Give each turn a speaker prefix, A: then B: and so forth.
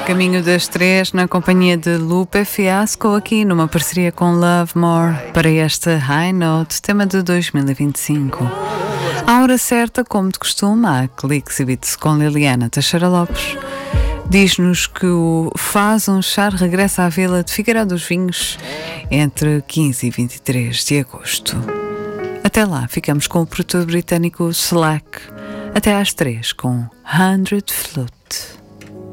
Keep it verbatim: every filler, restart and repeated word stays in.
A: caminho das três, na companhia de Lupe Fiasco, aqui numa parceria com Love More, para esta High Note, tema de dois mil e vinte e cinco. À hora certa, como de costume, há Cliques e Beats com Liliana Teixeira Lopes. Diz-nos que o Faz um Char regressa à Vila de Figueirão dos Vinhos entre quinze e vinte e três de agosto. Até lá, ficamos com o produtor britânico Slack. Até às três com Hundred Flute.